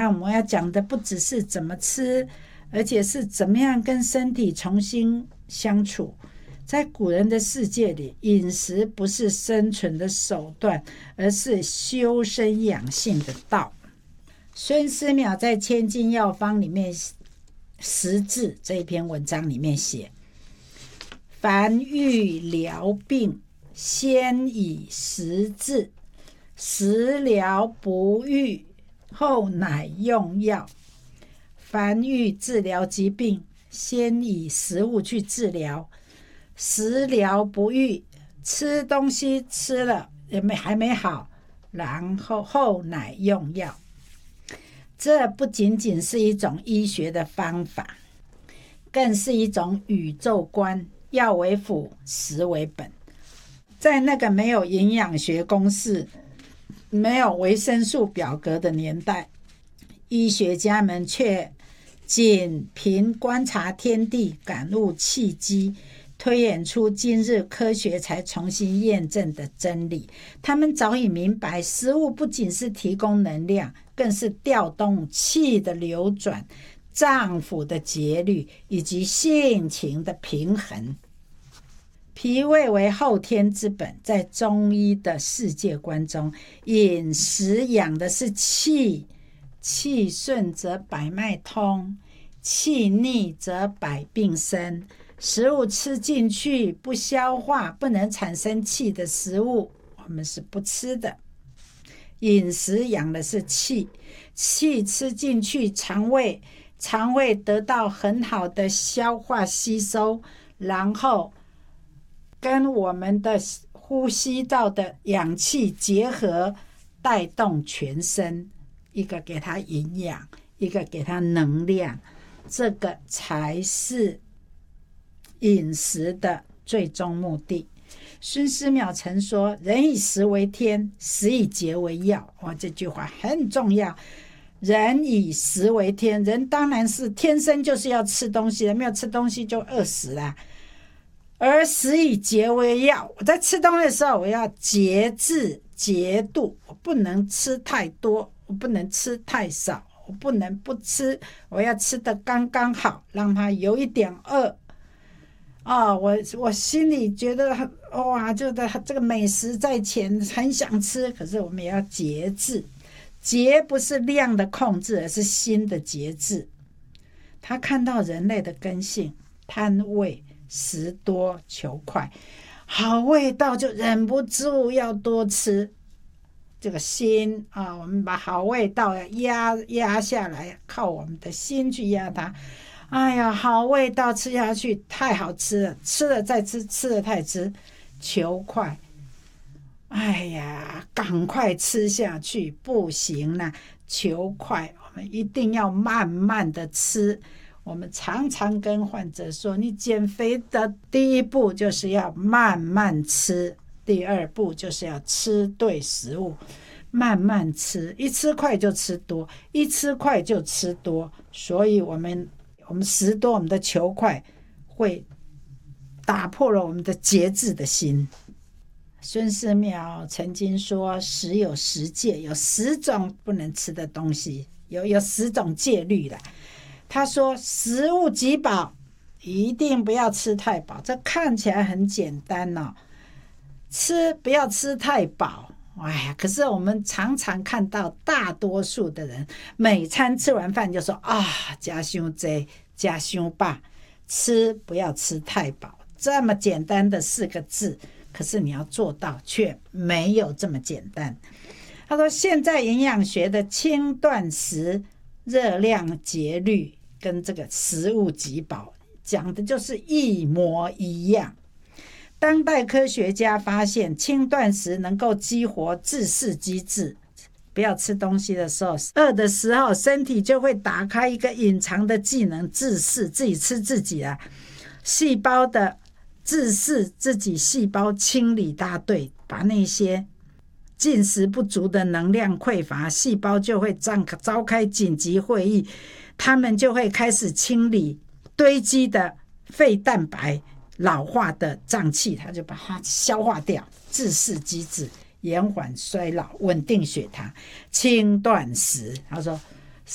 我们要讲的不只是怎么吃，而且是怎么样跟身体重新相处。在古人的世界里，饮食不是生存的手段，而是修身养性的道。孙思邈在《千金药方》里面识字这一篇文章里面写：凡欲疗病，先以食治，食疗不愈，后乃用药。凡欲治疗疾病，先以食物去治疗，食疗不愈，吃东西吃了还没好，然后乃用药。这不仅仅是一种医学的方法，更是一种宇宙观，药为辅，食为本。在那个没有营养学公式、没有维生素表格的年代，医学家们却仅凭观察天地，感悟气机，推演出今日科学才重新验证的真理。他们早已明白，食物不仅是提供能量，更是调动气的流转、脏腑的节律以及性情的平衡。脾胃为后天之本，在中医的世界观中，饮食养的是气，气顺则百脉通，气逆则百病生。食物吃进去不消化，不能产生气的食物，我们是不吃的。饮食养的是气，气吃进去肠胃，肠胃得到很好的消化吸收，然后跟我们的呼吸道的氧气结合，带动全身，一个给它营养，一个给它能量，这个才是饮食的最终目的。孙思邈曾说：人以食为天，食以节为药。这句话很重要。人以食为天，人当然是天生就是要吃东西的，没有吃东西就饿死了。而食以节为药，我在吃东西的时候，我要节制节度，我不能吃太多，我不能吃太少，我不能不吃，我要吃得刚刚好，让它有一点饿。我心里觉得哇，就这个美食在前，很想吃，可是我们也要节制。节不是量的控制，而是心的节制。他看到人类的根性，贪味，食多求快，好味道就忍不住要多吃。这个心我们把好味道要压下来，靠我们的心去压它。哎呀，好味道吃下去太好吃了，吃了再吃，吃了再吃，求快。哎呀，赶快吃下去不行啦，求快，我们一定要慢慢的吃。我们常常跟患者说，你减肥的第一步就是要慢慢吃，第二步就是要吃对食物，慢慢吃，一吃快就吃多，一吃快就吃多。所以我们食多，我们的求快会打破了我们的节制的心。孙思邈曾经说，食有10戒，有10种不能吃的东西，有10种戒律啦。他说，食物极饱，一定不要吃太饱。这看起来很简单不要吃太饱。可是我们常常看到大多数的人，每餐吃完饭就说吃太多，吃太饱，吃不要吃太饱。这么简单的4个字，可是你要做到却没有这么简单。他说，现在营养学的轻断食、热量节律跟这个食物极饱讲的就是一模一样。当代科学家发现，轻断食能够激活自噬机制。不要吃东西的时候，饿的时候，身体就会打开一个隐藏的技能，自噬，自己吃自己细胞的自噬，自己细胞清理大队，把那些进食不足的能量匮乏细胞就会召开紧急会议，他们就会开始清理堆积的肺蛋白、老化的脏器，它就把它消化掉，自噬机制，延缓衰老，稳定血糖，轻断食。他说